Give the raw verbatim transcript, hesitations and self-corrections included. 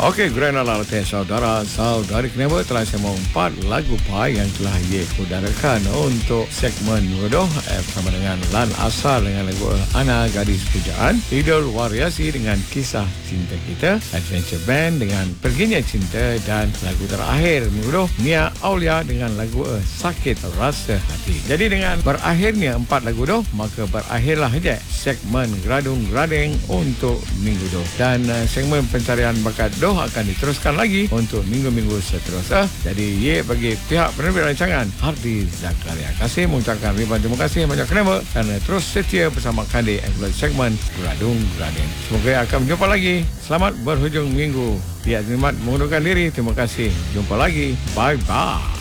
Okey, Grand Alalate saudara saudari kenapa telah saya mau empat lagu pai yang telah ia udarakan untuk segmen Wudoh eh, bersama dengan Lan Asal dengan lagu Ana Gadis Pujaan, Idol Wariasi dengan Kisah Cinta Kita, Adventure Band dengan Perginya Cinta, dan lagu terakhir Wudoh Nia Aulia dengan lagu Sakit Rasa Hati. Jadi dengan berakhirnya empat lagu doh, maka berakhirlah je segmen Gradung Gradeng untuk Minggu Doh, dan uh, segmen pencarian bakat doh akan diteruskan lagi untuk minggu-minggu seterusnya. Jadi ye bagi pihak penerbit rancangan Hardi Zakaria kasih mengucapkan ribuan terima kasih banyak kenapa kerana terus setia bersama kami dalam segmen Gradung Gradeng. Semoga akan berjumpa lagi. Selamat berhujung minggu. Pihak Zimat mengundurkan diri. Terima kasih. Jumpa lagi. Bye bye.